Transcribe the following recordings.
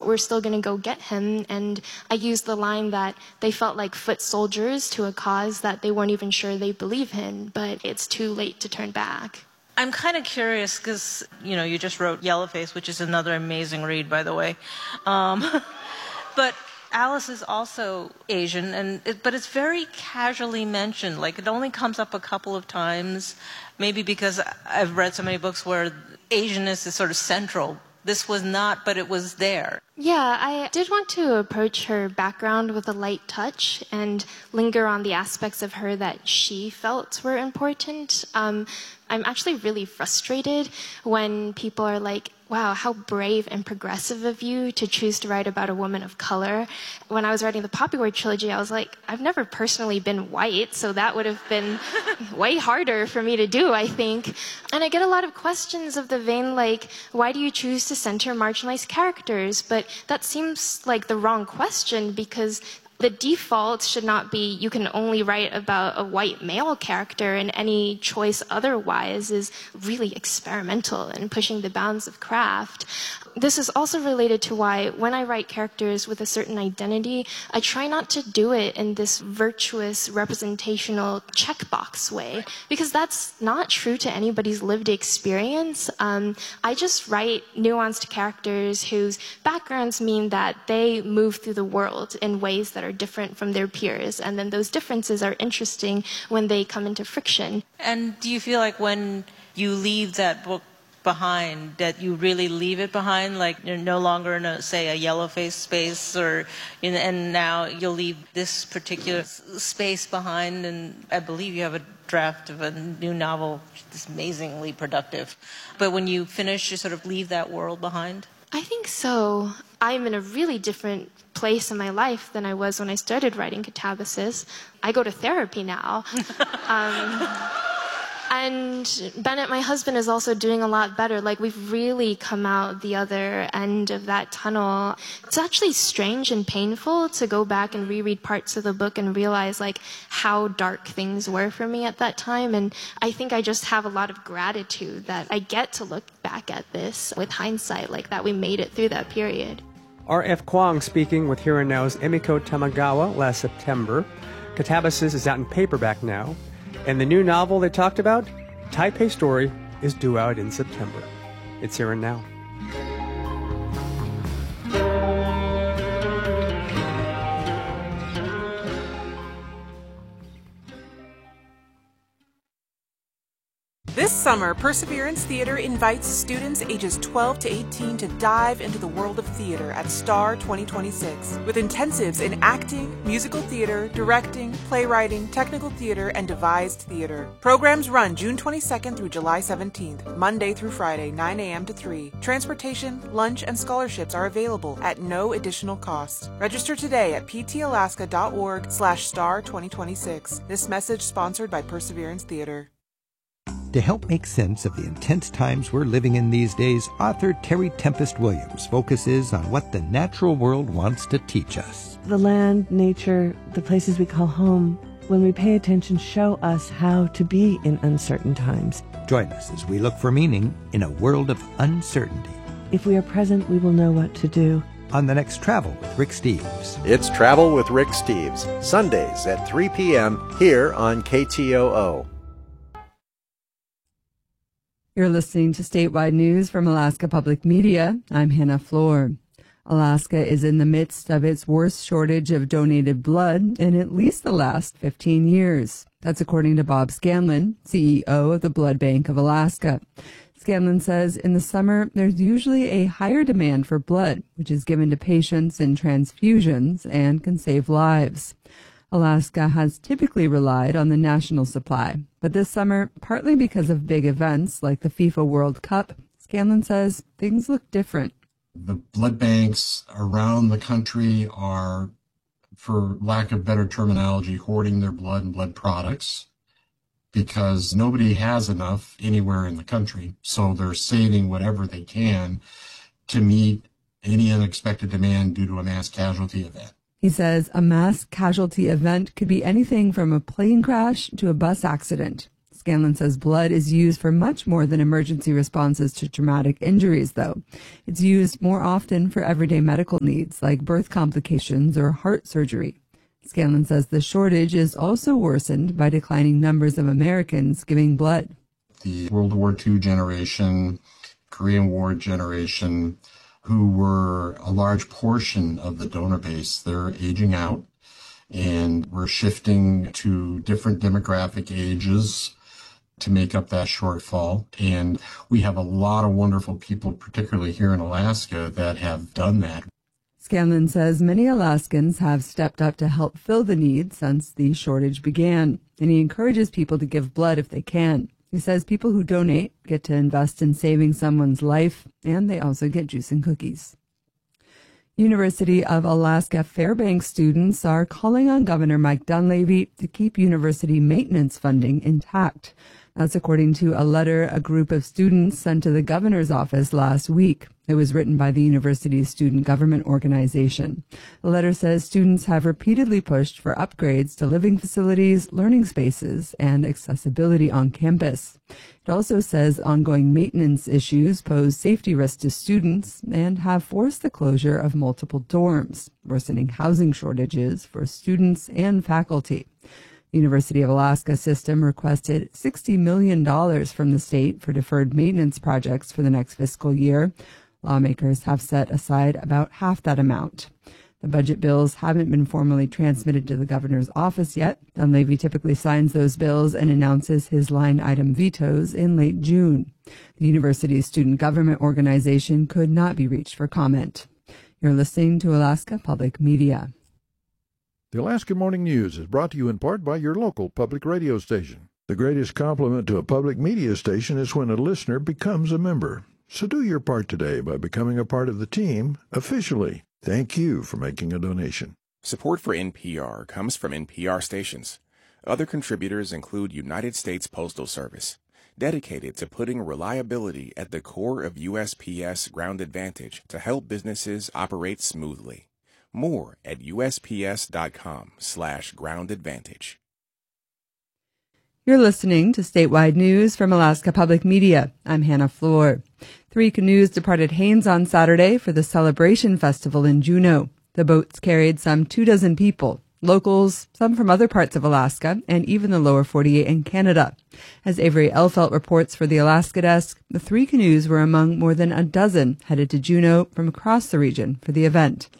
we're still going to go get him. And I used the line that they felt like foot soldiers to a cause that they weren't even sure they believe in, but it's too late to turn back. I'm kind of curious because, you just wrote Yellowface, which is another amazing read, by the way. But Alice is also Asian, but it's very casually mentioned. Like, it only comes up a couple of times, maybe because I've read so many books where Asianness is sort of central. This was not, but it was there. Yeah, I did want to approach her background with a light touch and linger on the aspects of her that she felt were important. I'm actually really frustrated when people are like, wow, how brave and progressive of you to choose to write about a woman of color. When I was writing the Poppy War trilogy, I was like, I've never personally been white, so that would have been way harder for me to do, I think. And I get a lot of questions of the vein like, why do you choose to center marginalized characters? But that seems like the wrong question, because the default should not be you can only write about a white male character, and any choice otherwise is really experimental and pushing the bounds of craft. This is also related to why when I write characters with a certain identity, I try not to do it in this virtuous representational checkbox way, because that's not true to anybody's lived experience. I just write nuanced characters whose backgrounds mean that they move through the world in ways that are different from their peers, and then those differences are interesting when they come into friction. And do you feel like when you leave that book behind, that you really leave it behind, like you're no longer in say a Yellowface space, and now you'll leave this particular space behind? And I believe you have a draft of a new novel that's amazingly productive, but when you finish, you sort of leave that world behind? I think so. I'm in a really different place in my life than I was when I started writing Catabasis. I go to therapy now. And Bennett, my husband, is also doing a lot better. Like, we've really come out the other end of that tunnel. It's actually strange and painful to go back and reread parts of the book and realize, like, how dark things were for me at that time. And I think I just have a lot of gratitude that I get to look back at this with hindsight, like that we made it through that period. R.F. Kuang speaking with Here and Now's Emiko Tamagawa last September. Catabasis is out in paperback now. And the new novel they talked about, Taipei Story, is due out in September. It's Here and Now. This summer, Perseverance Theater invites students ages 12 to 18 to dive into the world of theater at STAR 2026 with intensives in acting, musical theater, directing, playwriting, technical theater, and devised theater. Programs run June 22nd through July 17th, Monday through Friday, 9 a.m. to 3. Transportation, lunch, and scholarships are available at no additional cost. Register today at ptalaska.org/STAR 2026. This message sponsored by Perseverance Theater. To help make sense of the intense times we're living in these days, author Terry Tempest Williams focuses on what the natural world wants to teach us. The land, nature, the places we call home, when we pay attention, show us how to be in uncertain times. Join us as we look for meaning in a world of uncertainty. If we are present, we will know what to do. On the next Travel with Rick Steves. It's Travel with Rick Steves, Sundays at 3 p.m. here on KTOO. You're listening to Statewide News from Alaska Public Media. I'm Hannah Floor. Alaska is in the midst of its worst shortage of donated blood in at least the last 15 years. That's according to Bob Scanlon, CEO of the Blood Bank of Alaska. Scanlon says in the summer, there's usually a higher demand for blood, which is given to patients in transfusions and can save lives. Alaska has typically relied on the national supply, but this summer, partly because of big events like the FIFA World Cup, Scanlon says things look different. The blood banks around the country are, for lack of better terminology, hoarding their blood and blood products because nobody has enough anywhere in the country. So they're saving whatever they can to meet any unexpected demand due to a mass casualty event. He says a mass casualty event could be anything from a plane crash to a bus accident. Scanlon says blood is used for much more than emergency responses to traumatic injuries, though. It's used more often for everyday medical needs like birth complications or heart surgery. Scanlon says the shortage is also worsened by declining numbers of Americans giving blood. The World War II generation, Korean War generation, who were a large portion of the donor base, they're aging out. And we're shifting to different demographic ages to make up that shortfall. And we have a lot of wonderful people, particularly here in Alaska, that have done that. Scanlon says many Alaskans have stepped up to help fill the need since the shortage began, and he encourages people to give blood if they can. He says people who donate get to invest in saving someone's life, and they also get juice and cookies. University of Alaska Fairbanks students are calling on Governor Mike Dunleavy to keep university maintenance funding intact. That's according to a letter a group of students sent to the governor's office last week. It was written by the university's student government organization. The letter says students have repeatedly pushed for upgrades to living facilities, learning spaces, and accessibility on campus. It also says ongoing maintenance issues pose safety risks to students and have forced the closure of multiple dorms, worsening housing shortages for students and faculty. The University of Alaska system requested $60 million from the state for deferred maintenance projects for the next fiscal year. Lawmakers have set aside about half that amount. The budget bills haven't been formally transmitted to the governor's office yet. Dunleavy typically signs those bills and announces his line item vetoes in late June. The university's student government organization could not be reached for comment. You're listening to Alaska Public Media. The Alaska Morning News is brought to you in part by your local public radio station. The greatest compliment to a public media station is when a listener becomes a member. So do your part today by becoming a part of the team officially. Thank you for making a donation. Support for NPR comes from NPR stations. Other contributors include United States Postal Service, dedicated to putting reliability at the core of USPS Ground Advantage to help businesses operate smoothly. More at USPS.com/Ground Advantage. You're listening to Statewide News from Alaska Public Media. I'm Hannah Floor. 3 canoes departed Haines on Saturday for the Celebration Festival in Juneau. The boats carried some 24 people, locals, some from other parts of Alaska, and even the lower 48 and Canada. As Avery Elfelt reports for the Alaska Desk, the 3 canoes were among more than a dozen headed to Juneau from across the region for the event.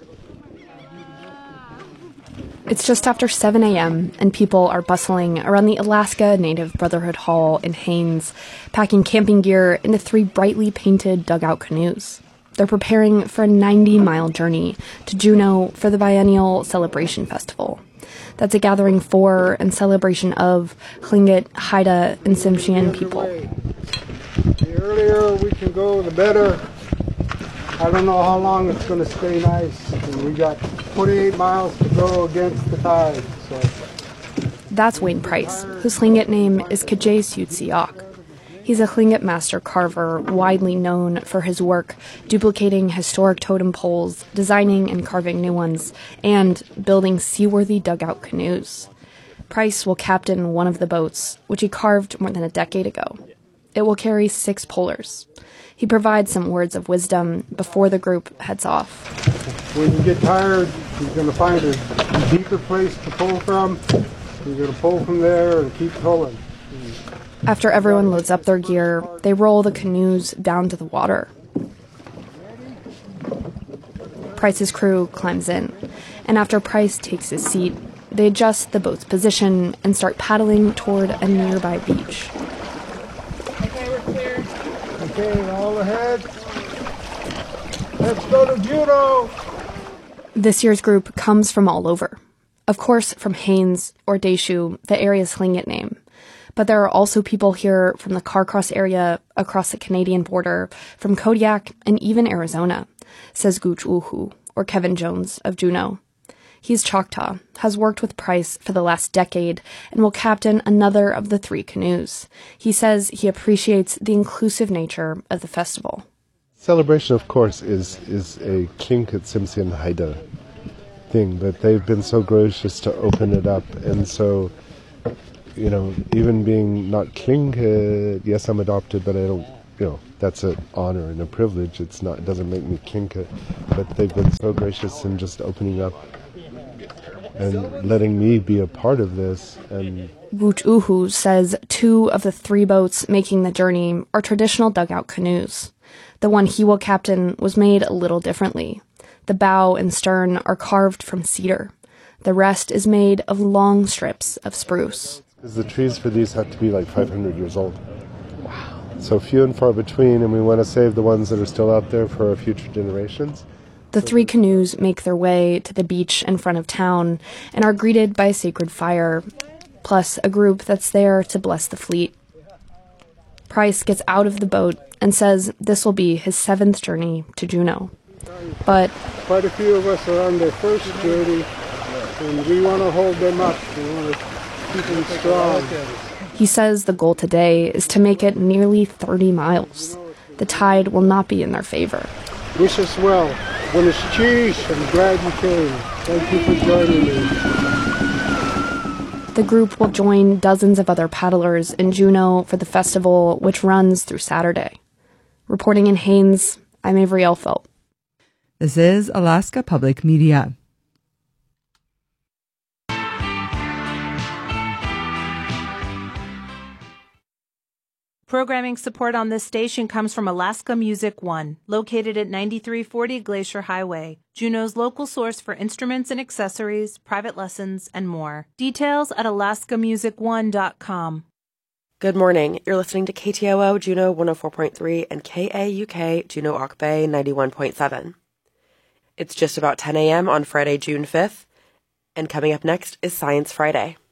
It's just after 7 a.m., and people are bustling around the Alaska Native Brotherhood Hall in Haines, packing camping gear into 3 brightly painted dugout canoes. They're preparing for a 90-mile journey to Juneau for the biennial Celebration Festival. That's a gathering for and celebration of Tlingit, Haida, and Tsimshian people. The earlier we can go, the better. I don't know how long it's going to stay nice. And we got 28 miles to go against the tide. So. That's Wayne Price, whose Tlingit name is Kajay Sutsiok. He's a Tlingit master carver, widely known for his work duplicating historic totem poles, designing and carving new ones, and building seaworthy dugout canoes. Price will captain one of the boats, which he carved more than a decade ago. It will carry 6 polers. He provides some words of wisdom before the group heads off. When you get tired, you're going to find a deeper place to pull from. You're going to pull from there and keep pulling. After everyone loads up their gear, they roll the canoes down to the water. Price's crew climbs in, and after Price takes his seat, they adjust the boat's position and start paddling toward a nearby beach. Okay, we're clear. Okay, all ahead. Let's go to Juneau. This year's group comes from all over. Of course, from Haines, or Deschutes, the area's Tlingit name. But there are also people here from the Carcross area, across the Canadian border, from Kodiak, and even Arizona, says Gooch Uhu, or Kevin Jones of Juneau. He's Choctaw, has worked with Price for the last decade, and will captain another of the 3 canoes. He says he appreciates the inclusive nature of the festival. Celebration, of course, is a Tlingit Tsimshian Haida thing, but they've been so gracious to open it up, and so even being not Klinke, yes, I'm adopted, but I don't, that's an honor and a privilege. It doesn't make me Klinke, but they've been so gracious in just opening up and letting me be a part of this. And Woot Uhu says 2 of the 3 boats making the journey are traditional dugout canoes. The one he will captain was made a little differently. The bow and stern are carved from cedar. The rest is made of long strips of spruce. Because the trees for these have to be like 500 years old. Wow. So few and far between, and we want to save the ones that are still out there for our future generations. The 3 canoes make their way to the beach in front of town and are greeted by a sacred fire, plus a group that's there to bless the fleet. Price gets out of the boat and says this will be his 7th journey to Juneau. But quite a few of us are on their first journey, and we want to hold them up. We want to keep them strong. He says the goal today is to make it nearly 30 miles. The tide will not be in their favor. Wish us well. Cheese. I'm glad you came. Thank you for joining me. The group will join dozens of other paddlers in Juneau for the festival, which runs through Saturday. Reporting in Haines, I'm Avery Elfelt. This is Alaska Public Media. Programming support on this station comes from Alaska Music One, located at 9340 Glacier Highway, Juneau's local source for instruments and accessories, private lessons, and more. Details at alaskamusicone.com. Good morning. You're listening to KTOO Juneau 104.3 and KAUK Juneau Arc Bay 91.7. It's just about 10 a.m. on Friday, June 5th, and coming up next is Science Friday.